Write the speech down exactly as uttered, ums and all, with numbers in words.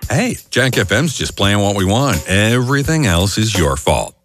Hey, Jack F M's just playing what we want. Everything else is your fault.